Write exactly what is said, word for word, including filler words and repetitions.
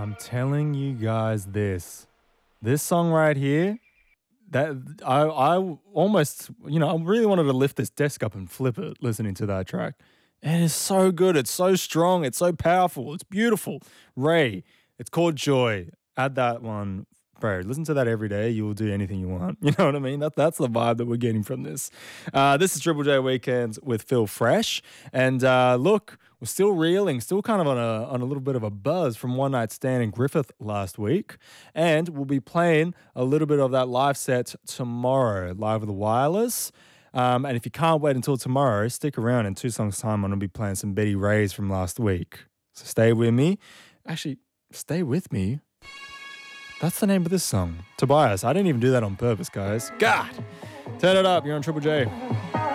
I'm telling you guys this. This song right here, that I I almost, you know, I really wanted to lift this desk up and flip it listening to that track. It is so good. It's so strong. It's so powerful. It's beautiful. Ray, it's called Joy. Add that one. Bro, listen to that every day. You will do anything you want. You know what I mean? That, that's the vibe that we're getting from this. Uh, this is Triple J Weekends with Phil Fresh. And uh, look, we're still reeling, still kind of on a, on a little bit of a buzz from One Night Stand in Griffith last week. And we'll be playing a little bit of that live set tomorrow, live with the Wireless. Um, and if you can't wait until tomorrow, stick around. In two songs' time, I'm going to be playing some Betty Rays from last week. So stay with me. Actually, stay with me. That's the name of this song. Tobias. I didn't even do that on purpose, guys. God. Turn it up. You're on Triple J.